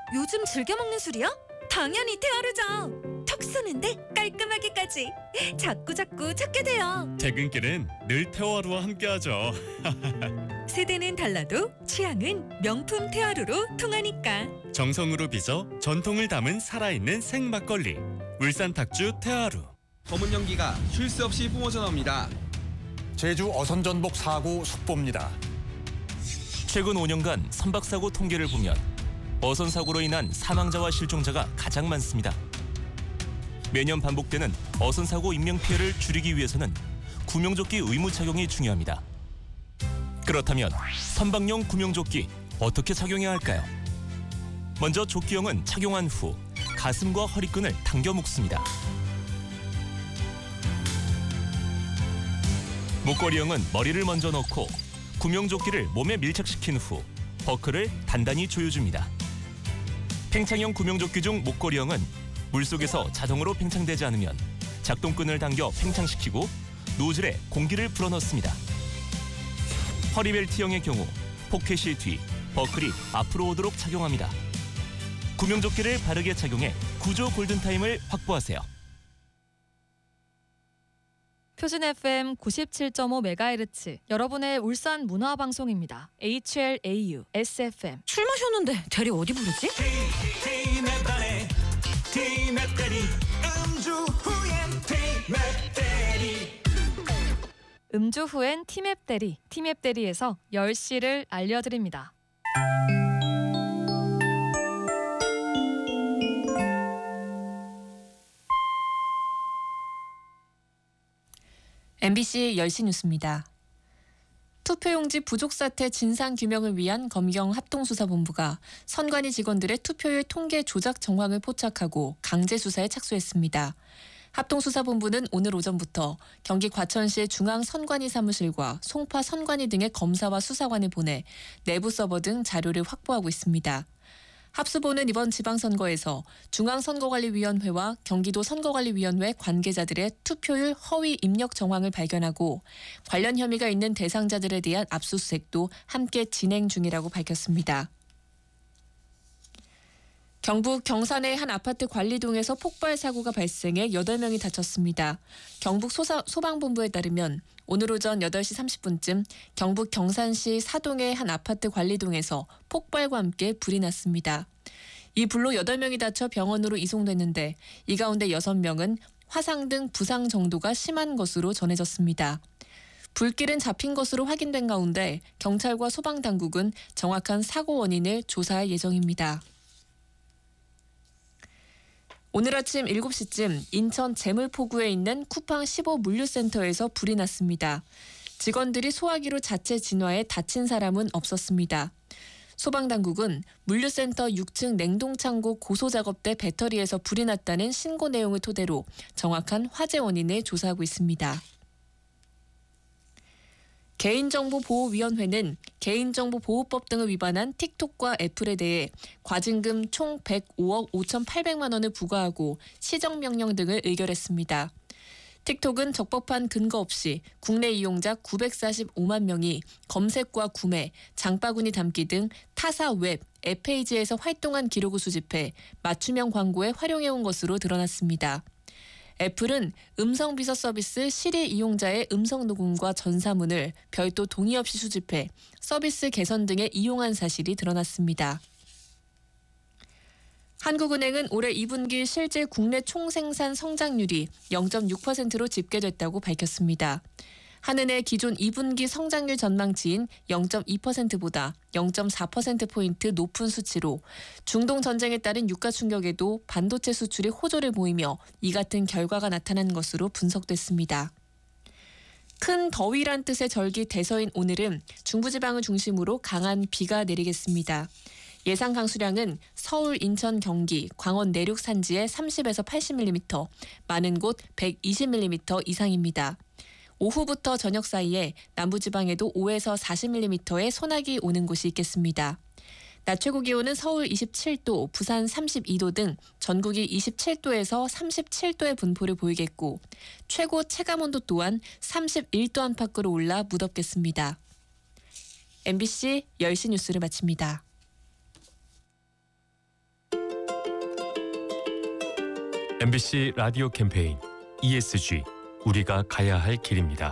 요즘 즐겨 먹는 술이야? 당연히 테아르죠. 턱 쏘는데 깔끔하게까지. 자꾸 찾게 돼요. 퇴근길은 늘 테오하루와 함께하죠. 세대는 달라도 취향은 명품 테아르로 통하니까. 정성으로 빚어 전통을 담은 살아있는 생막걸리. 울산 탁주 테아루. 검은 연기가 쉴 새 없이 뿜어져 나옵니다. 제주 어선전복 사고 속보입니다. 최근 5년간 선박사고 통계를 보면 어선 사고로 인한 사망자와 실종자가 가장 많습니다. 매년 반복되는 어선 사고 인명 피해를 줄이기 위해서는 구명조끼 의무 착용이 중요합니다. 그렇다면 선박용 구명조끼 어떻게 착용해야 할까요? 먼저 조끼형은 착용한 후 가슴과 허리끈을 당겨 묶습니다. 목걸이형은 머리를 먼저 넣고 구명조끼를 몸에 밀착시킨 후 버클을 단단히 조여줍니다. 팽창형 구명조끼 중 목걸이형은 물속에서 자동으로 팽창되지 않으면 작동끈을 당겨 팽창시키고 노즐에 공기를 불어넣습니다. 허리벨트형의 경우 포켓이 뒤, 버클이 앞으로 오도록 착용합니다. 구명조끼를 바르게 착용해 구조 골든타임을 확보하세요. 표준 FM 97.5MHz 여러분의 울산 문화방송입니다. HLAU SFM. 술 마셨는데 대리 어디 부르지? 음주 후엔 티맵 대리, 티맵 대리에서 10시를 알려드립니다. MBC 10시 뉴스입니다. 투표용지 부족 사태 진상규명을 위한 검경 합동수사본부가 선관위 직원들의 투표율 통계 조작 정황을 포착하고 강제 수사에 착수했습니다. 합동수사본부는 오늘 오전부터 경기 과천시 중앙선관위 사무실과 송파 선관위 등의 검사와 수사관을 보내 내부 서버 등 자료를 확보하고 있습니다. 합수본은 이번 지방선거에서 중앙선거관리위원회와 경기도 선거관리위원회 관계자들의 투표율 허위 입력 정황을 발견하고 관련 혐의가 있는 대상자들에 대한 압수수색도 함께 진행 중이라고 밝혔습니다. 경북 경산의 한 아파트 관리동에서 폭발 사고가 발생해 8명이 다쳤습니다. 경북 소방본부에 따르면 오늘 오전 8시 30분쯤 경북 경산시 사동의 한 아파트 관리동에서 폭발과 함께 불이 났습니다. 이 불로 8명이 다쳐 병원으로 이송됐는데 이 가운데 6명은 화상 등 부상 정도가 심한 것으로 전해졌습니다. 불길은 잡힌 것으로 확인된 가운데 경찰과 소방당국은 정확한 사고 원인을 조사할 예정입니다. 오늘 아침 7시쯤 인천 재물포구에 있는 쿠팡 15 물류센터에서 불이 났습니다. 직원들이 소화기로 자체 진화해 다친 사람은 없었습니다. 소방당국은 물류센터 6층 냉동창고 고소작업대 배터리에서 불이 났다는 신고 내용을 토대로 정확한 화재 원인을 조사하고 있습니다. 개인정보보호위원회는 개인정보보호법 등을 위반한 틱톡과 애플에 대해 과징금 총 105억 5,800만 원을 부과하고 시정명령 등을 의결했습니다. 틱톡은 적법한 근거 없이 국내 이용자 945만 명이 검색과 구매, 장바구니 담기 등 타사 웹, 앱 페이지에서 활동한 기록을 수집해 맞춤형 광고에 활용해온 것으로 드러났습니다. 애플은 음성 비서 서비스 시리 이용자의 음성 녹음과 전사문을 별도 동의 없이 수집해 서비스 개선 등에 이용한 사실이 드러났습니다. 한국은행은 올해 2분기 실제 국내 총생산 성장률이 0.6%로 집계됐다고 밝혔습니다. 한은의 기존 2분기 성장률 전망치인 0.2%보다 0.4%포인트 높은 수치로 중동 전쟁에 따른 유가 충격에도 반도체 수출이 호조를 보이며 이 같은 결과가 나타난 것으로 분석됐습니다. 큰 더위란 뜻의 절기 대서인 오늘은 중부지방을 중심으로 강한 비가 내리겠습니다. 예상 강수량은 서울, 인천, 경기, 광원 내륙 산지에 30에서 80mm, 많은 곳 120mm 이상입니다. 오후부터 저녁 사이에 남부지방에도 5에서 40mm의 소나기 오는 곳이 있겠습니다. 낮 최고 기온은 서울 27도, 부산 32도 등 전국이 27도에서 37도의 분포를 보이겠고 최고 체감온도 또한 31도 안팎으로 올라 무덥겠습니다. MBC 10시 뉴스를 마칩니다. MBC 라디오 캠페인 ESG 우리가 가야 할 길입니다.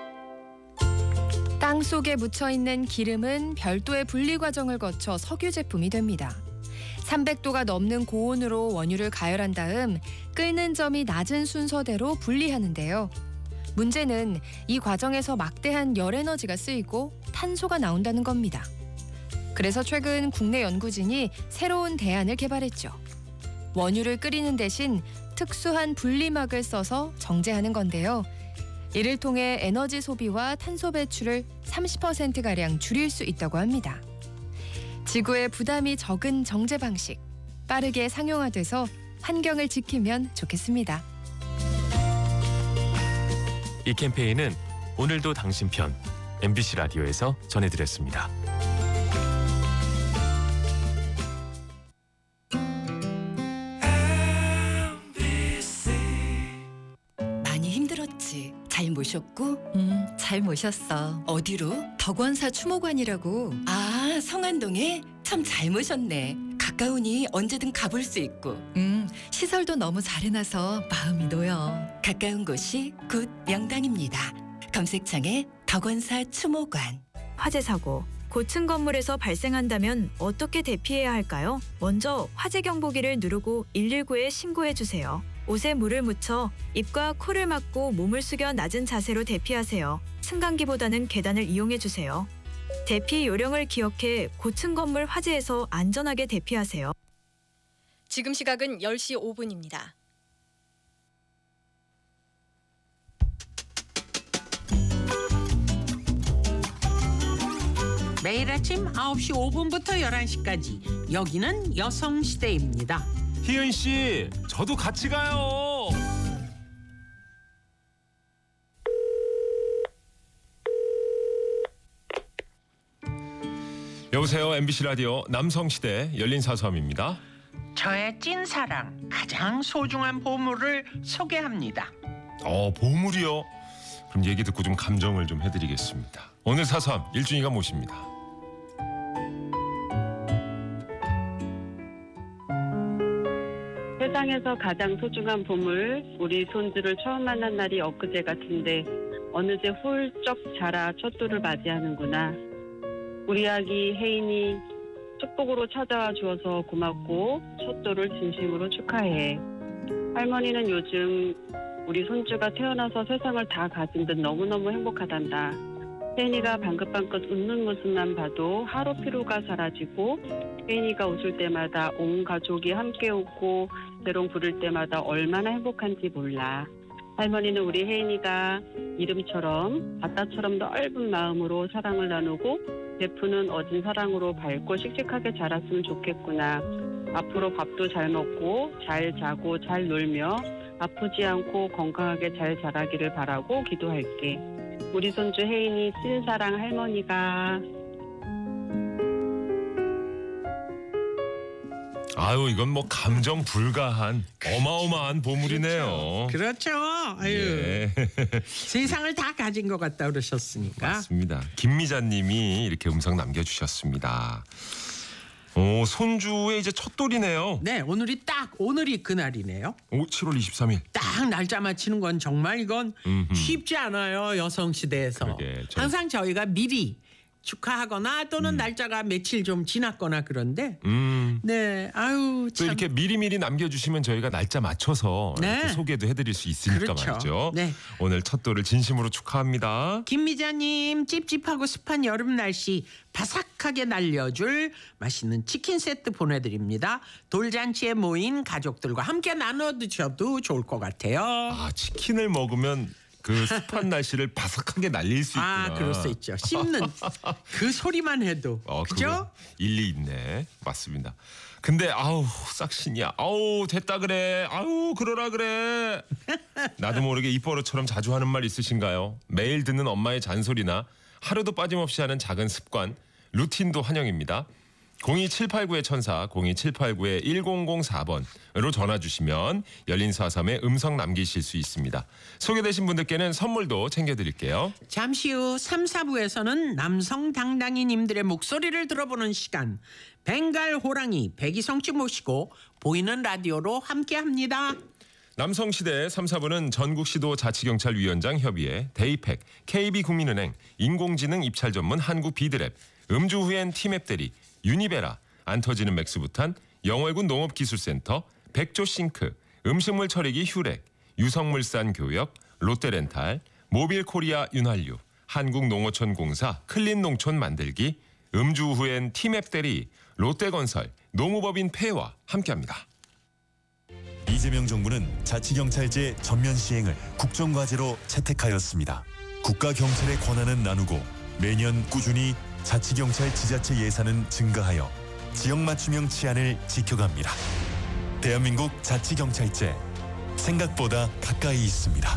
땅 속에 묻혀 있는 기름은 별도의 분리 과정을 거쳐 석유 제품이 됩니다. 300도가 넘는 고온으로 원유를 가열한 다음 끓는 점이 낮은 순서대로 분리하는데요. 문제는 이 과정에서 막대한 열 에너지가 쓰이고 탄소가 나온다는 겁니다. 그래서 최근 국내 연구진이 새로운 대안을 개발했죠. 원유를 끓이는 대신 특수한 분리막을 써서 정제하는 건데요. 이를 통해 에너지 소비와 탄소 배출을 30%가량 줄일 수 있다고 합니다. 지구에 부담이 적은 정제 방식, 빠르게 상용화돼서 환경을 지키면 좋겠습니다. 이 캠페인은 오늘도 당신 편 MBC 라디오에서 전해드렸습니다. 많이 힘들었지? 잘 모셨고? 잘 모셨어. 어디로? 덕원사 추모관이라고. 아, 성안동에? 참 잘 모셨네. 가까우니 언제든 가볼 수 있고. 시설도 너무 잘 해놔서 마음이 놓여. 가까운 곳이 곧 명당입니다. 검색창에 덕원사 추모관. 화재 사고, 고층 건물에서 발생한다면 어떻게 대피해야 할까요? 먼저 화재 경보기를 누르고 119에 신고해 주세요. 옷에 물을 묻혀 입과 코를 막고 몸을 숙여 낮은 자세로 대피하세요. 승강기보다는 계단을 이용해 주세요. 대피 요령을 기억해 고층 건물 화재에서 안전하게 대피하세요. 지금 시각은 10시 5분입니다. 매일 아침 9시 5분부터 11시까지 여기는 여성시대입니다. 희은 씨, 저도 같이 가요. 여보세요, MBC 라디오 남성시대 열린사서함입니다. 저의 찐사랑, 가장 소중한 보물을 소개합니다. 보물이요? 그럼 얘기 듣고 좀 감정을 좀 해드리겠습니다. 오늘 사서함 일준이가 모십니다. 세상에서 가장 소중한 보물, 우리 손주를 처음 만난 날이 엊그제 같은데 어느새 훌쩍 자라 첫돌을 맞이하는구나. 우리 아기 혜인이 축복으로 찾아와 주어서 고맙고 첫돌을 진심으로 축하해. 할머니는 요즘 우리 손주가 태어나서 세상을 다 가진 듯 너무너무 행복하단다. 혜인이가 방긋방긋 웃는 모습만 봐도 하루 피로가 사라지고 혜인이가 웃을 때마다 온 가족이 함께 웃고 재롱 부를 때마다 얼마나 행복한지 몰라. 할머니는 우리 혜인이가 이름처럼 바다처럼 넓은 마음으로 사랑을 나누고 베푸는 어진 사랑으로 밝고 씩씩하게 자랐으면 좋겠구나. 앞으로 밥도 잘 먹고 잘 자고 잘 놀며 아프지 않고 건강하게 잘 자라기를 바라고 기도할게. 우리 손주 혜인이 찐사랑 할머니가. 아유, 이건 뭐 감정 불가한 어마어마한 보물이네요. 그렇죠. 아유, 예. 세상을 다 가진 것 같다 그러셨으니까. 맞습니다. 김미자님이 이렇게 음성 남겨주셨습니다. 손주의 이제 첫돌이네요. 네, 오늘이 그날이네요. 7월 23일. 딱 날짜 맞히는 건 정말 이건 쉽지 않아요. 여성시대에서. 항상 저희가 미리 축하하거나 또는 날짜가 며칠 좀 지났거나 그런데 네, 아유 또 이렇게 미리미리 남겨주시면 저희가 날짜 맞춰서 이렇게 소개도 해드릴 수 있으니까 그렇죠. 말이죠. 네. 오늘 첫돌을 진심으로 축하합니다. 김미자님, 찝찝하고 습한 여름 날씨 바삭하게 날려줄 맛있는 치킨 세트 보내드립니다. 돌잔치에 모인 가족들과 함께 나눠 드셔도 좋을 것 같아요. 치킨을 먹으면 그 습한 날씨를 바삭하게 날릴 수 있구나. 그럴 수 있죠. 씹는 그 소리만 해도. 그죠? 일리 있네. 맞습니다. 근데 싹신이야. 됐다 그래. 그러라 그래. 나도 모르게 입버릇처럼 자주 하는 말 있으신가요? 매일 듣는 엄마의 잔소리나 하루도 빠짐없이 하는 작은 습관, 루틴도 환영입니다. 02789의 천사 02789-1004번으로 전화 주시면 열린사삼에 음성 남기실 수 있습니다. 소개되신 분들께는 선물도 챙겨드릴게요. 잠시 후 3, 4부에서는 남성 당당이님들의 목소리를 들어보는 시간, 벵갈 호랑이 백이성씨 모시고 보이는 라디오로 함께합니다. 남성시대 3, 4부는 전국시도자치경찰위원장 협의회, 데이팩, KB국민은행, 인공지능 입찰 전문 한국 비드랩, 음주 후엔 티맵 대리, 유니베라, 안 터지는 맥스부탄, 영월군 농업기술센터, 백조싱크, 음식물 처리기 휴렉, 유성물산 교역, 롯데렌탈, 모빌코리아 윤활유, 한국농어촌공사 클린농촌 만들기, 음주 후엔 티맵 대리, 롯데건설, 노무법인 폐와 함께합니다. 이재명 정부는 자치경찰제 전면 시행을 국정과제로 채택하였습니다. 국가경찰의 권한은 나누고 매년 꾸준히 자치경찰 지자체 예산은 증가하여 지역 맞춤형 치안을 지켜갑니다. 대한민국 자치경찰제, 생각보다 가까이 있습니다.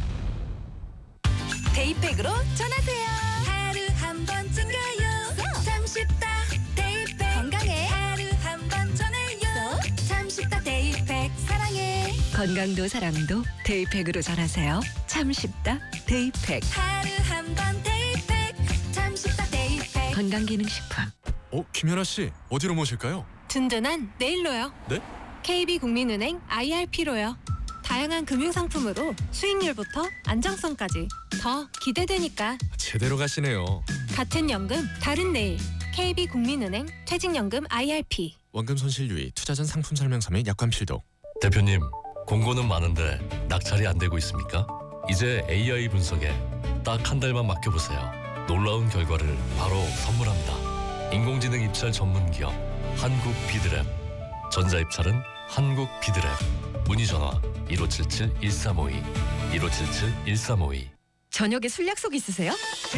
데이팩으로 전하세요. 하루 한 번 챙겨요. 참 쉽다. 데이팩 건강해. 하루 한 번 전해요. 참 쉽다. 데이팩 사랑해. 건강도 사랑도 데이팩으로 전하세요. 참 쉽다. 데이팩. 하루 한 번 데이팩. 참 쉽다. 데이팩. 건강기능식품. 김현아 씨, 어디로 모실까요? 든든한 내일로요. 네? KB국민은행 IRP로요. 다양한 금융상품으로 수익률부터 안정성까지 더 기대되니까. 제대로 가시네요. 같은 연금 다른 내일. KB국민은행 퇴직연금 IRP. 원금 손실 유의, 투자 전 상품 설명서 및 약관 필독. 대표님, 공고는 많은데 낙찰이 안 되고 있습니까? 이제 AI 분석에 딱 한 달만 맡겨보세요. 놀라운 결과를 바로 선물합니다. 인공지능 입찰 전문 기업 한국 비드랩. 전자 입찰은 한국 비드랩. 문의 전화 1577-1352 1577-1352. 저녁에 술 약속 있으세요?